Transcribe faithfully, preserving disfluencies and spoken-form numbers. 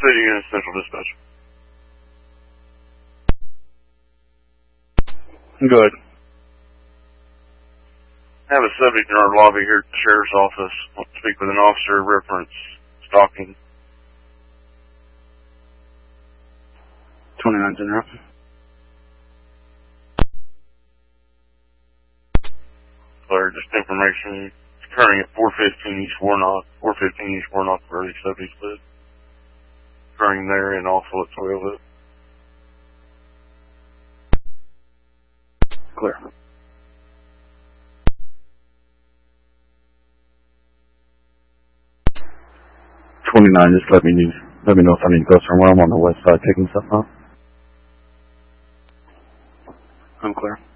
City Unit Central Dispatch. Good. I have a subject in our lobby here at the Sheriff's Office. I want to speak with an officer reference stalking. twenty-nine General. Clear, just information. It's occurring at four fifteen East Warnock. four fifteen East Warnock, where the subject's live. Occurring there and also at Toilet. Clear. twenty-nine, just let me need, let me know if I need to go somewhere. I'm on the west side taking stuff out. I'm clear.